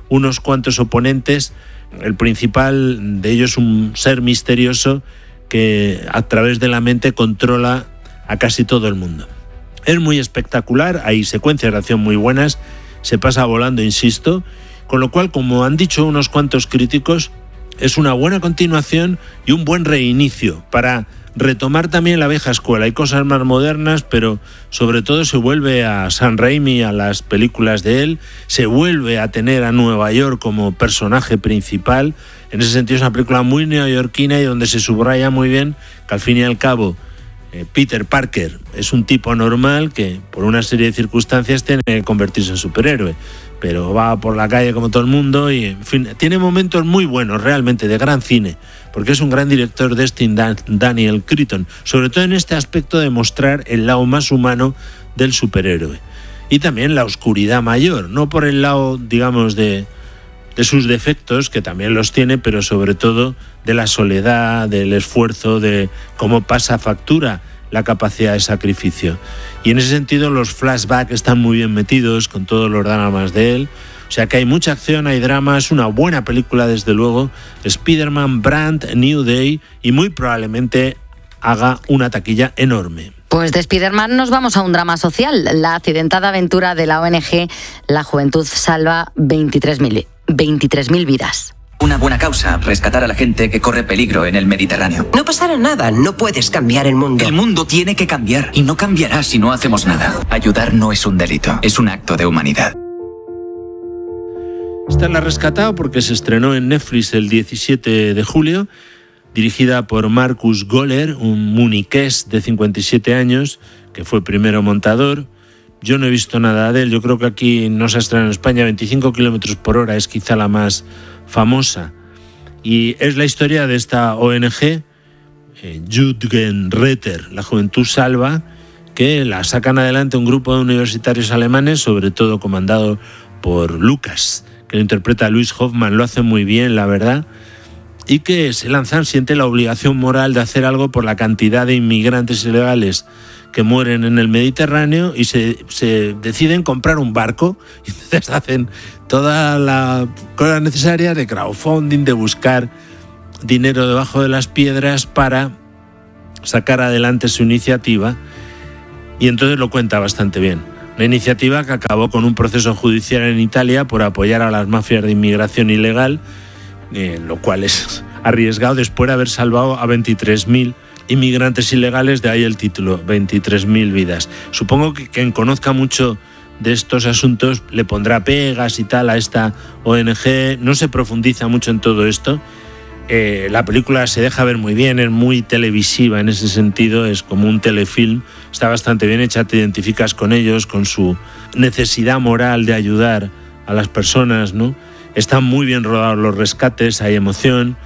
unos cuantos oponentes. El principal de ellos, un ser misterioso que a través de la mente controla a casi todo el mundo. Es muy espectacular, hay secuencias de acción muy buenas, se pasa volando, insisto, con lo cual, como han dicho unos cuantos críticos, es una buena continuación y un buen reinicio para retomar también la vieja escuela. Hay cosas más modernas, pero sobre todo se vuelve a Sam Raimi, a las películas de él, se vuelve a tener a Nueva York como personaje principal. En ese sentido es una película muy neoyorquina y donde se subraya muy bien que al fin y al cabo Peter Parker es un tipo normal que por una serie de circunstancias tiene que convertirse en superhéroe, pero va por la calle como todo el mundo y, en fin, tiene momentos muy buenos realmente de gran cine, porque es un gran director de este Daniel Cretton, sobre todo en este aspecto de mostrar el lado más humano del superhéroe y también la oscuridad mayor, no por el lado, digamos, de sus defectos, que también los tiene, pero sobre todo de la soledad, del esfuerzo, de cómo pasa factura la capacidad de sacrificio. Y en ese sentido los flashbacks están muy bien metidos con todos los dramas de él. O sea que hay mucha acción, hay drama, es una buena película desde luego. Spider-Man Brand New Day, y muy probablemente haga una taquilla enorme. Pues de Spider-Man nos vamos a un drama social. La accidentada aventura de la ONG La Juventud Salva 23.000 vidas. Una buena causa, rescatar a la gente que corre peligro en el Mediterráneo. No pasará nada, no puedes cambiar el mundo. El mundo tiene que cambiar y no cambiará si no hacemos nada. Ayudar no es un delito, es un acto de humanidad. Esta la he rescatado porque se estrenó en Netflix el 17 de julio, dirigida por Marcus Goller, un muniqués de 57 años, que fue primero montador. Yo no he visto nada de él, yo creo que aquí no se estrena en España. 25 kilómetros por hora es quizá la más famosa. Y es la historia de esta ONG, Jugendretter, La Juventud Salva, que la sacan adelante un grupo de universitarios alemanes, sobre todo comandado por Lucas, que lo interpreta Luis Hoffmann, lo hace muy bien, la verdad, y que se lanzan, siente la obligación moral de hacer algo por la cantidad de inmigrantes ilegales que mueren en el Mediterráneo, y se deciden comprar un barco, y entonces hacen toda la cosa necesaria de crowdfunding, de buscar dinero debajo de las piedras para sacar adelante su iniciativa, y entonces lo cuenta bastante bien. Una iniciativa que acabó con un proceso judicial en Italia por apoyar a las mafias de inmigración ilegal, lo cual es arriesgado después de haber salvado a 23.000 inmigrantes ilegales, de ahí el título, 23.000 vidas. Supongo que quien conozca mucho de estos asuntos le pondrá pegas y tal a esta ONG, no se profundiza mucho en todo esto. La película se deja ver muy bien, es muy televisiva en ese sentido, es como un telefilm, está bastante bien hecha, te identificas con ellos, con su necesidad moral de ayudar a las personas, ¿no? Están muy bien rodados los rescates, hay emoción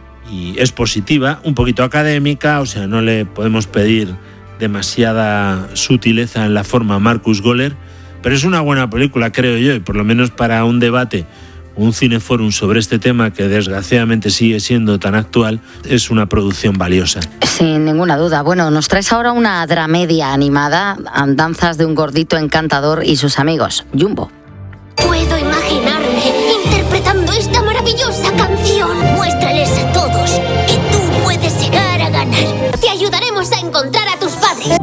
y es positiva, un poquito académica, o sea, no le podemos pedir demasiada sutileza en la forma a Marcus Goller, pero es una buena película, creo yo, y por lo menos para un debate, un cineforum sobre este tema que desgraciadamente sigue siendo tan actual, es una producción valiosa. Sin ninguna duda. Bueno, nos traes ahora una dramedia animada, Andanzas de un gordito encantador y sus amigos, Jumbo. Puedo imaginarme interpretando esta maravillosa canción. Muéstrales a todos que tú puedes llegar a ganar. Te ayudaremos a encontrar a tus padres.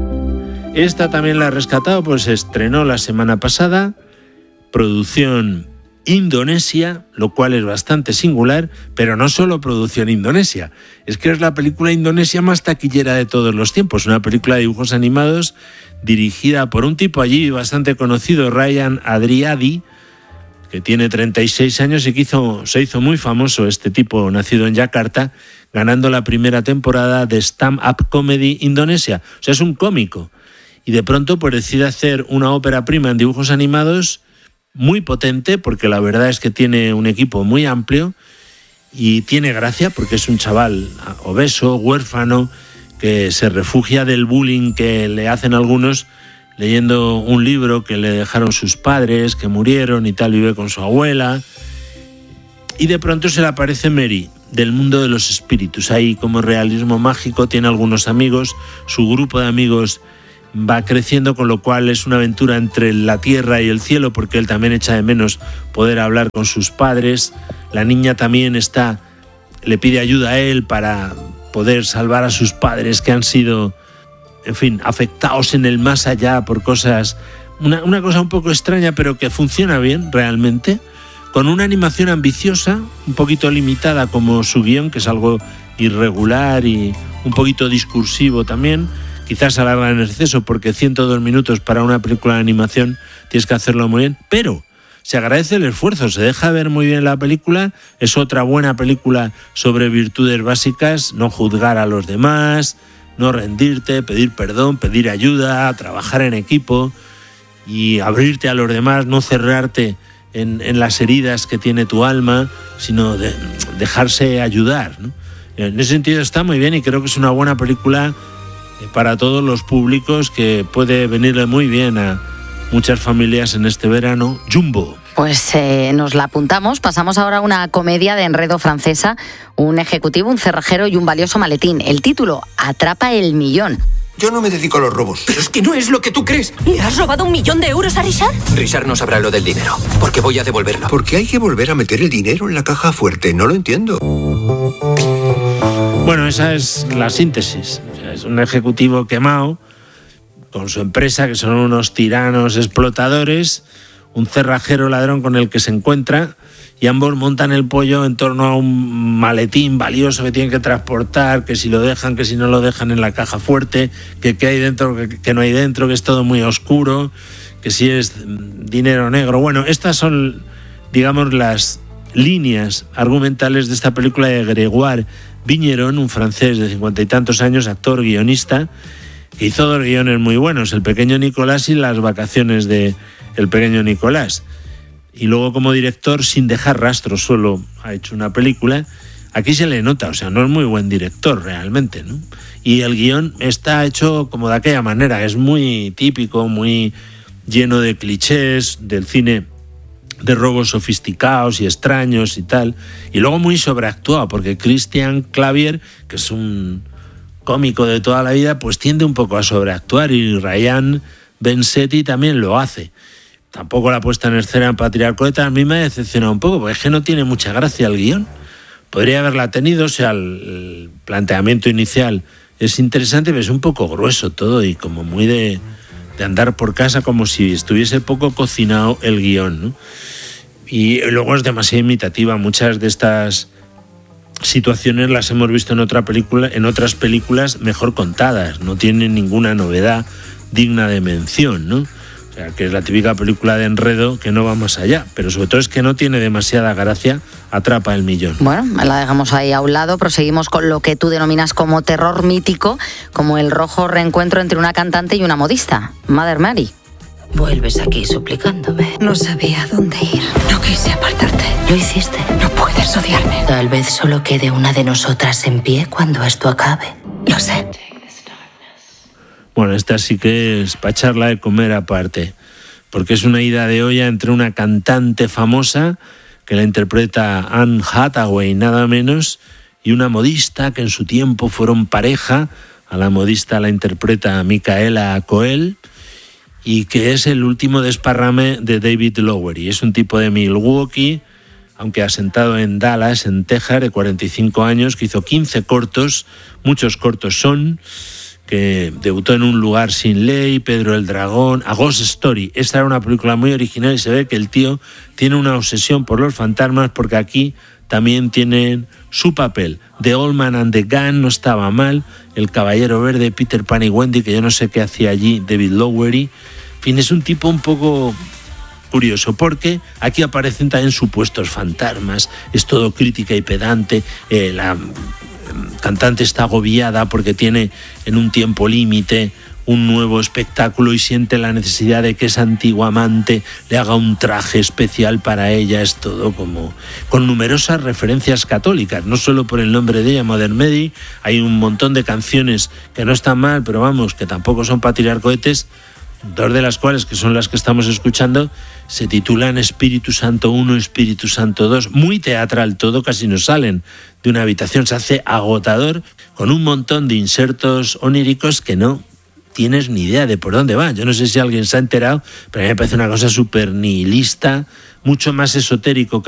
Esta también la he rescatado, pues se estrenó la semana pasada, producción indonesia, lo cual es bastante singular, pero no solo producción indonesia, es que es la película indonesia más taquillera de todos los tiempos, una película de dibujos animados dirigida por un tipo allí bastante conocido, Ryan Adriadi, que tiene 36 años y que se hizo muy famoso este tipo, nacido en Yakarta, ganando la primera temporada de Stand Up Comedy Indonesia. O sea, es un cómico. Y de pronto pues decide hacer una ópera prima en dibujos animados muy potente, porque la verdad es que tiene un equipo muy amplio y tiene gracia porque es un chaval obeso, huérfano, que se refugia del bullying que le hacen algunos leyendo un libro que le dejaron sus padres, que murieron y tal, vive con su abuela. Y de pronto se le aparece Mary, del mundo de los espíritus. Ahí como realismo mágico, tiene algunos amigos, su grupo de amigos va creciendo, con lo cual es una aventura entre la tierra y el cielo, porque él también echa de menos poder hablar con sus padres. La niña también le pide ayuda a él para poder salvar a sus padres que han sido, en fin, afectados en el más allá por cosas, una cosa un poco extraña, pero que funciona bien realmente, con una animación ambiciosa, un poquito limitada como su guión, que es algo irregular y un poquito discursivo también. Quizás alarga en exceso, porque 102 minutos para una película de animación tienes que hacerlo muy bien, pero se agradece el esfuerzo, se deja ver muy bien la película. Es otra buena película sobre virtudes básicas: no juzgar a los demás, no rendirte, pedir perdón, pedir ayuda, trabajar en equipo y abrirte a los demás, no cerrarte en las heridas que tiene tu alma, sino dejarse ayudar, ¿no? En ese sentido está muy bien, y creo que es una buena película para todos los públicos, que puede venirle muy bien a muchas familias en este verano. Jumbo. Pues nos la apuntamos. Pasamos ahora a una comedia de enredo francesa: un ejecutivo, un cerrajero y un valioso maletín. El título: Atrapa el millón. Yo no me dedico a los robos. Pero es que no es lo que tú crees. ¿Le has robado 1 millón de euros a Richard? Richard no sabrá lo del dinero, porque voy a devolverlo. ¿Por qué hay que volver a meter el dinero en la caja fuerte? No lo entiendo. Bueno, esa es la síntesis. O sea, es un ejecutivo quemado con su empresa, que son unos tiranos explotadores, un cerrajero ladrón con el que se encuentra, y ambos montan el pollo en torno a un maletín valioso que tienen que transportar, que si lo dejan, que si no lo dejan en la caja fuerte, que hay dentro, que no hay dentro, que es todo muy oscuro, que si es dinero negro. Bueno, estas son, digamos, las líneas argumentales de esta película de Grégoire Vigneron, un francés de 50 y tantos años, actor, guionista, que hizo 2 guiones muy buenos: El pequeño Nicolás y Las vacaciones de El pequeño Nicolás. Y luego, como director, Sin dejar rastros, solo ha hecho una película. Aquí se le nota, o sea, no es muy buen director realmente, ¿no? Y el guión está hecho como de aquella manera, es muy típico, muy lleno de clichés del cine de robos sofisticados y extraños y tal. Y luego muy sobreactuado, porque Christian Clavier, que es un cómico de toda la vida, pues tiende un poco a sobreactuar, y Ryan Bensetti también lo hace. Tampoco la puesta en escena para tirar cohetas a mí me ha decepcionado un poco, porque es que no tiene mucha gracia el guión. Podría haberla tenido, o sea, el planteamiento inicial es interesante, pero es un poco grueso todo, y como muy de andar por casa, como si estuviese poco cocinado el guión, ¿no? Y luego es demasiado imitativa. Muchas de estas situaciones las hemos visto en otras películas mejor contadas, no tienen ninguna novedad digna de mención, ¿no? O sea, que es la típica película de enredo que no va más allá, pero sobre todo es que no tiene demasiada gracia. Atrapa el millón. Bueno, la dejamos ahí a un lado. Proseguimos con lo que tú denominas como terror mítico, como el rojo reencuentro entre una cantante y una modista, Mother Mary. Vuelves aquí suplicándome. No sabía dónde ir. No quise apartarte. Lo hiciste. No puedes odiarme. Tal vez solo quede una de nosotras en pie cuando esto acabe. Lo sé. Bueno, esta sí que es para echarla de comer aparte, porque es una ida de olla entre una cantante famosa, que la interpreta Anne Hathaway nada menos, y una modista que en su tiempo fueron pareja. A la modista la interpreta Micaela Coel, y que es el último desparrame de David Lowery. Es un tipo de Milwaukee, aunque asentado en Dallas, en Texas, de 45 años, que hizo 15 cortos, muchos cortos son, que debutó en Un lugar sin ley, Pedro el Dragón, A Ghost Story. Esta era una película muy original, y se ve que el tío tiene una obsesión por los fantasmas, porque aquí también tienen su papel. The Old Man and the Gun no estaba mal, El Caballero Verde, Peter Pan y Wendy, que yo no sé qué hacía allí David Lowery. En fin, es un tipo un poco curioso, porque aquí aparecen también supuestos fantasmas, es todo crítica y pedante. La cantante está agobiada porque tiene en un tiempo límite un nuevo espectáculo y siente la necesidad de que esa antigua amante le haga un traje especial para ella. Es todo como con numerosas referencias católicas, no solo por el nombre de ella, Mother Mary. Hay un montón de canciones que no están mal, pero vamos, que tampoco son para tirar cohetes. 2 de las cuales, que son las que estamos escuchando, se titulan Espíritu Santo 1, Espíritu Santo 2. Muy teatral todo, casi no salen de una habitación. Se hace agotador, con un montón de insertos oníricos que no tienes ni idea de por dónde va. Yo no sé si alguien se ha enterado, pero a mí me parece una cosa súper nihilista, mucho más esotérico que